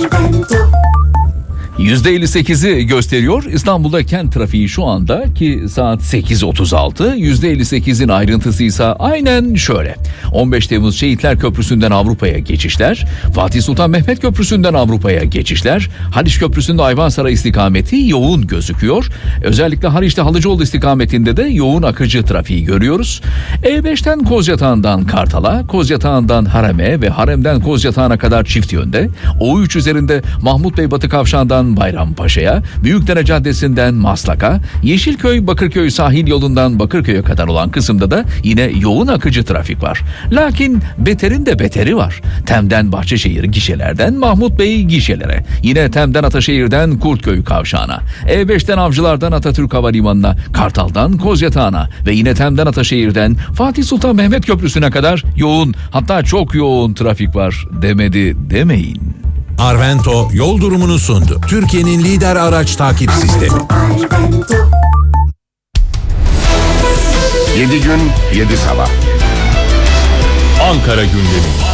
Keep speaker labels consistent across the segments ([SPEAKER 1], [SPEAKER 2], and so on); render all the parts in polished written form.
[SPEAKER 1] %58'i gösteriyor. İstanbul'da kent trafiği şu anda ki saat 8.36. %58'in ayrıntısı ise aynen şöyle. 15 Temmuz Şehitler Köprüsü'nden Avrupa'ya geçişler, Fatih Sultan Mehmet Köprüsü'nden Avrupa'ya geçişler, Haliç Köprüsü'nde Ayvansaray istikameti yoğun gözüküyor. Özellikle Haliç'te Halıcıoğlu istikametinde de yoğun akıcı trafiği görüyoruz. E5'ten Kozyatağı'ndan Kartal'a, Kozyatağı'ndan Harem'e ve Harem'den Kozyatağı'na kadar çift yönde. O3 üzerinde Mahmut Bey Batı Kavşağı'ndan Bayrampaşa'ya, Büyükdere Caddesi'nden Maslak'a, Yeşilköy-Bakırköy sahil yolundan Bakırköy'e kadar olan kısımda da yine yoğun akıcı trafik var. Lakin beterin de beteri var. Tem'den Bahçeşehir gişelerden Mahmut Bey gişelere, yine Tem'den Ataşehir'den Kurtköy kavşağına, E5'ten Avcılar'dan Atatürk Havalimanı'na, Kartal'dan Kozyatağı'na ve yine Tem'den Ataşehir'den Fatih Sultan Mehmet Köprüsü'ne kadar yoğun, hatta çok yoğun trafik var demedi demeyin.
[SPEAKER 2] Arvento yol durumunu sundu. Türkiye'nin lider araç takip sistemi.
[SPEAKER 3] 7 gün 7 sabah.
[SPEAKER 4] Ankara gündemi.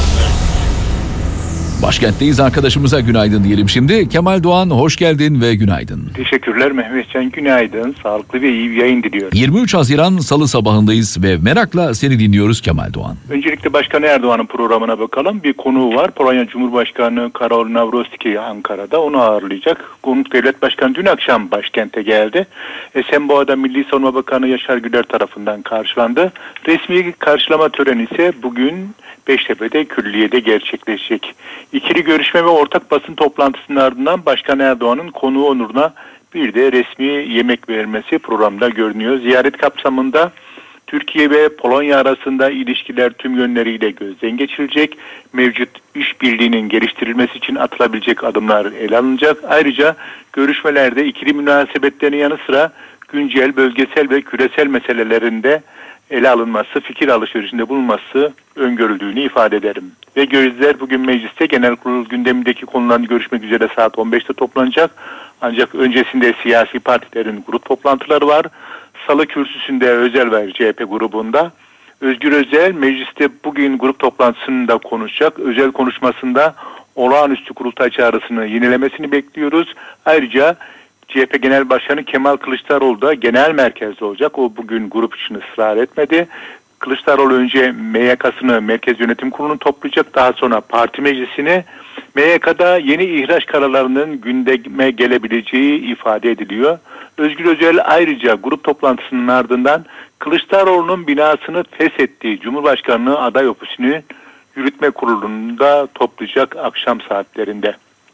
[SPEAKER 1] Başkentteyiz, arkadaşımıza günaydın diyelim şimdi. Kemal Doğan, hoş geldin ve günaydın.
[SPEAKER 5] Teşekkürler Mehmetcan, günaydın. Sağlıklı ve iyi bir yayın diliyorum.
[SPEAKER 1] 23 Haziran Salı sabahındayız ve merakla seni dinliyoruz Kemal Doğan.
[SPEAKER 5] Öncelikle Başkan Erdoğan'ın programına bakalım. Bir konuğu var. Polonya Cumhurbaşkanı Karol Nawrocki Ankara'da. Onu ağırlayacak. Konuk Devlet Başkanı dün akşam başkente geldi. Esenboğa'da Milli Savunma Bakanı Yaşar Güler tarafından karşılandı. Resmi karşılama töreni ise bugün Beştepe'de Külliye'de gerçekleşecek. İkili görüşme ve ortak basın toplantısının ardından Başkan Erdoğan'ın konuğu onuruna bir de resmi yemek verilmesi programda görünüyor. Ziyaret kapsamında Türkiye ve Polonya arasında ilişkiler tüm yönleriyle gözden geçirilecek. Mevcut işbirliğinin geliştirilmesi için atılabilecek adımlar ele alınacak. Ayrıca görüşmelerde ikili münasebetlerin yanı sıra güncel, bölgesel ve küresel meselelerinde ele alınması, fikir alışverişinde bulunması öngörüldüğünü ifade ederim. Ve gözler bugün mecliste genel kurul gündemindeki konularını görüşmek üzere saat 15'te toplanacak. Ancak öncesinde siyasi partilerin grup toplantıları var. Salı kürsüsünde Özel var CHP grubunda. Özgür Özel mecliste bugün grup toplantısında konuşacak. Özel konuşmasında olağanüstü kurultay çağrısını yenilemesini bekliyoruz. Ayrıca CHP Genel Başkanı Kemal Kılıçdaroğlu da genel merkezde olacak. O bugün grup için ısrar etmedi. Kılıçdaroğlu önce MYK'sını Merkez Yönetim Kurulu'nu toplayacak. Daha sonra parti meclisini. MYK'da yeni ihraç kararlarının gündeme gelebileceği ifade ediliyor. Özgür Özel ayrıca grup toplantısının ardından Kılıçdaroğlu'nun binasını feshettiği Cumhurbaşkanlığı aday ofisini yürütme kurulunda toplayacak akşam saatlerinde.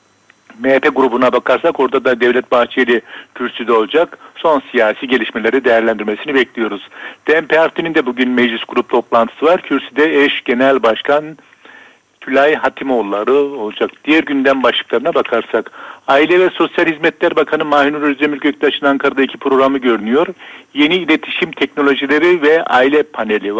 [SPEAKER 5] MHP grubuna bakarsak orada da Devlet Bahçeli kürsüde olacak. Son siyasi gelişmeleri değerlendirmesini bekliyoruz. DEM Parti'nin de bugün meclis grup toplantısı var. Kürsüde eş genel başkan Tülay Hatimoğulları olacak. Diğer gündem başlıklarına bakarsak Aile ve Sosyal Hizmetler Bakanı Mahinur Özdemir Göktaş'ın Ankara'daki programı görünüyor. Yeni iletişim teknolojileri ve aile paneli var.